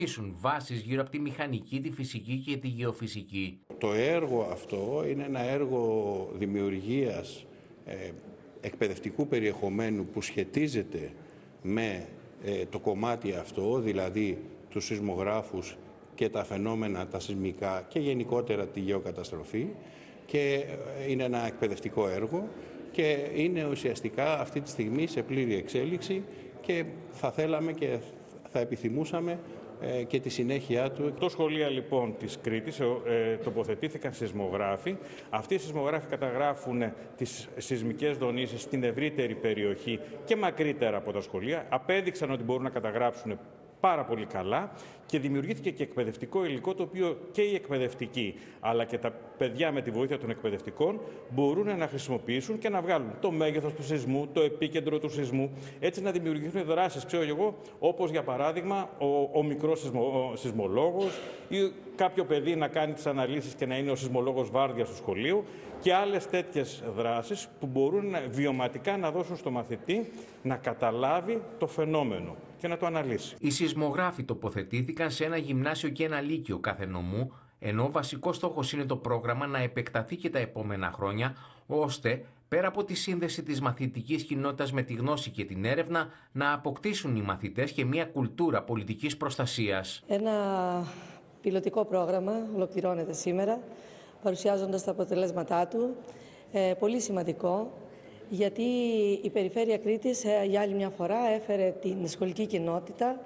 Βάσεις γύρω από τη μηχανική, τη φυσική και τη γεωφυσική. Το έργο αυτό είναι ένα έργο δημιουργίας εκπαιδευτικού περιεχομένου που σχετίζεται με το κομμάτι αυτό, δηλαδή τους σεισμογράφους και τα φαινόμενα τα σεισμικά και γενικότερα τη γεωκαταστροφή, και είναι ένα εκπαιδευτικό έργο και είναι ουσιαστικά αυτή τη στιγμή σε πλήρη εξέλιξη και θα θέλαμε και θα επιθυμούσαμε και τη συνέχεια του. Το σχολεία λοιπόν της Κρήτης τοποθετήθηκαν σεισμογράφοι. Αυτοί οι σεισμογράφοι καταγράφουν τις σεισμικές δονήσεις στην ευρύτερη περιοχή και μακρύτερα από τα σχολεία. Απέδειξαν ότι μπορούν να καταγράψουν πάρα πολύ καλά και δημιουργήθηκε και εκπαιδευτικό υλικό, το οποίο και οι εκπαιδευτικοί αλλά και τα παιδιά με τη βοήθεια των εκπαιδευτικών μπορούν να χρησιμοποιήσουν και να βγάλουν το μέγεθος του σεισμού, το επίκεντρο του σεισμού, έτσι να δημιουργηθούν δράσεις, ξέρω εγώ, όπως για παράδειγμα ο μικρός σεισμολόγος ή κάποιο παιδί να κάνει τις αναλύσεις και να είναι ο σεισμολόγος βάρδιας του σχολείου και άλλες τέτοιες δράσεις που μπορούν βιωματικά να δώσουν στο μαθητή να καταλάβει το φαινόμενο και να το αναλύσει. Οι σεισμογράφοι τοποθετήθηκαν σε ένα γυμνάσιο και ένα λύκειο κάθε νομού, ενώ βασικό στόχος είναι το πρόγραμμα να επεκταθεί και τα επόμενα χρόνια, ώστε πέρα από τη σύνδεση της μαθητικής κοινότητας με τη γνώση και την έρευνα, να αποκτήσουν οι μαθητές και μια κουλτούρα πολιτικής προστασίας. Ένα πιλωτικό πρόγραμμα ολοκληρώνεται σήμερα, παρουσιάζοντας τα αποτελέσματά του. Πολύ σημαντικό, γιατί η Περιφέρεια Κρήτης για άλλη μια φορά έφερε την σχολική κοινότητα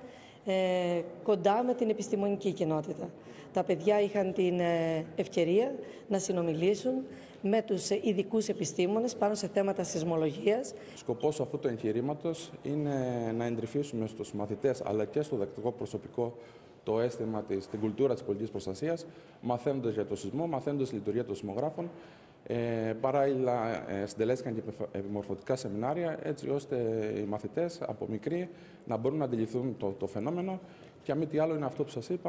κοντά με την επιστημονική κοινότητα. Τα παιδιά είχαν την ευκαιρία να συνομιλήσουν με τους ειδικούς επιστήμονες πάνω σε θέματα σεισμολογίας. Σκοπός αυτού του εγχειρήματος είναι να εντρυφήσουμε στους μαθητές αλλά και στο διδακτικό προσωπικό το αίσθημα την κουλτούρα της πολιτικής προστασίας, μαθαίνοντας για το σεισμό, μαθαίνοντας τη λειτουργία των σεισμογράφων. Παράλληλα, συντελέστηκαν και επιμορφωτικά σεμινάρια, έτσι ώστε οι μαθητές από μικροί να μπορούν να αντιληφθούν το φαινόμενο και αν μη τι άλλο είναι αυτό που σας είπα,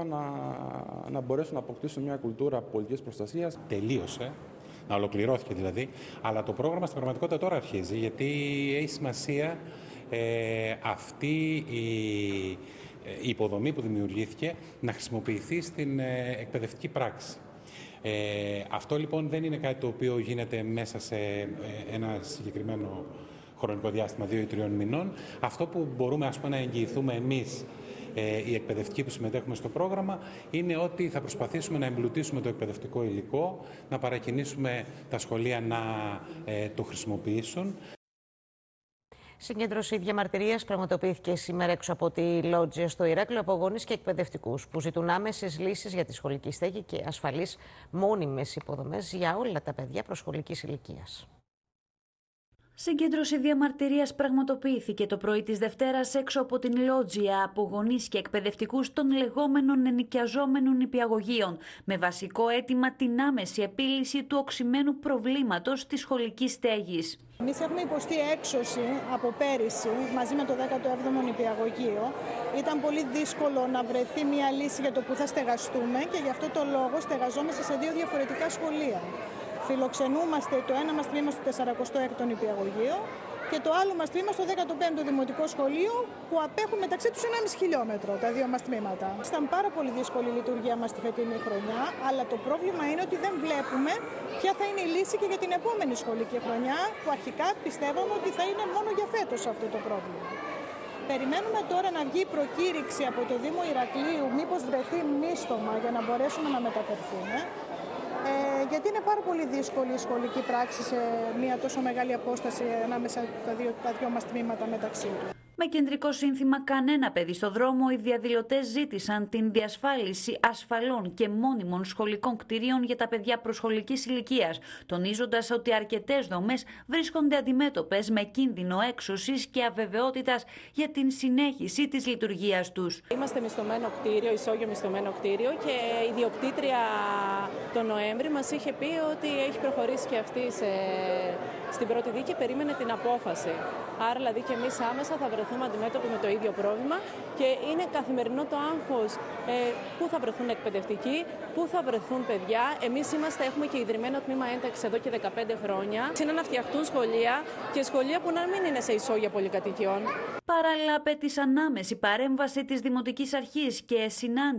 να μπορέσουν να αποκτήσουν μια κουλτούρα πολιτικής προστασίας. Τελείωσε, να ολοκληρώθηκε δηλαδή, αλλά το πρόγραμμα στην πραγματικότητα τώρα αρχίζει, γιατί έχει σημασία αυτή η υποδομή που δημιουργήθηκε να χρησιμοποιηθεί στην εκπαιδευτική πράξη. Αυτό λοιπόν δεν είναι κάτι το οποίο γίνεται μέσα σε ένα συγκεκριμένο χρονικό διάστημα 2 ή 3 μηνών. Αυτό που μπορούμε να εγγυηθούμε εμείς οι εκπαιδευτικοί που συμμετέχουμε στο πρόγραμμα είναι ότι θα προσπαθήσουμε να εμπλουτίσουμε το εκπαιδευτικό υλικό, να παρακινήσουμε τα σχολεία να το χρησιμοποιήσουν. Συγκέντρωση διαμαρτυρίας πραγματοποιήθηκε σήμερα έξω από τη Λότζια στο Ηράκλειο από γονείς και εκπαιδευτικούς που ζητούν άμεσες λύσεις για τη σχολική στέγη και ασφαλείς μόνιμες υποδομές για όλα τα παιδιά προσχολικής ηλικίας. Συγκέντρωση διαμαρτυρίας πραγματοποιήθηκε το πρωί της Δευτέρας έξω από την Λότζια από γονείς και εκπαιδευτικούς των λεγόμενων ενοικιαζόμενων νηπιαγωγείων, με βασικό αίτημα την άμεση επίλυση του οξυμένου προβλήματος της σχολικής στέγης. Εμείς έχουμε υποστεί έξωση από πέρυσι μαζί με το 17ο νηπιαγωγείο. Ήταν πολύ δύσκολο να βρεθεί μια λύση για το που θα στεγαστούμε και γι' αυτό το λόγο στεγαζόμαστε σε 2 διαφορετικά σχολεία. Φιλοξενούμαστε το ένα μας τμήμα στο 46ο νηπιαγωγείο και το άλλο μας τμήμα στο 15ο Δημοτικό Σχολείο που απέχουν μεταξύ τους 1,5 χιλιόμετρο τα 2 μας τμήματα. Ήταν πάρα πολύ δύσκολη η λειτουργία μας τη φετινή χρονιά, αλλά το πρόβλημα είναι ότι δεν βλέπουμε ποια θα είναι η λύση και για την επόμενη σχολική χρονιά, που αρχικά πιστεύαμε ότι θα είναι μόνο για φέτος αυτό το πρόβλημα. Περιμένουμε τώρα να βγει η προκήρυξη από το Δήμο Ηρακλείου, μήπως βρεθεί μίστομα για να μπορέσουμε να μεταφερθούμε. Γιατί είναι πάρα πολύ δύσκολη η σχολική πράξη σε μια τόσο μεγάλη απόσταση ανάμεσα τα δυο μας τμήματα μεταξύ του. Με κεντρικό σύνθημα «Κανένα παιδί στο δρόμο», οι διαδηλωτές ζήτησαν την διασφάλιση ασφαλών και μόνιμων σχολικών κτηρίων για τα παιδιά προσχολικής ηλικίας, τονίζοντας ότι αρκετές δομές βρίσκονται αντιμέτωπες με κίνδυνο έξωσης και αβεβαιότητας για την συνέχιση της λειτουργίας τους. Είμαστε μισθωμένο κτίριο, ισόγειο μισθωμένο κτίριο, και η ιδιοκτήτρια τον Νοέμβρη μας είχε πει ότι έχει προχωρήσει και αυτή στην πρώτη δίκη και περίμενε την απόφαση. Άρα, δηλαδή, και εμείς άμεσα θα βρεθούμε αντιμέτωποι με το ίδιο πρόβλημα και είναι καθημερινό το άγχος πού θα βρεθούν εκπαιδευτικοί, πού θα βρεθούν παιδιά. Εμείς έχουμε και ιδρυμένο τμήμα ένταξης εδώ και 15 χρόνια. Είναι να φτιαχτούν σχολεία και σχολεία που να μην είναι σε ισόγεια πολυκατοικιών. Παράλληλα, απέτησαν άμεση παρέμβαση της Δημοτικής Αρχής και συνάντηση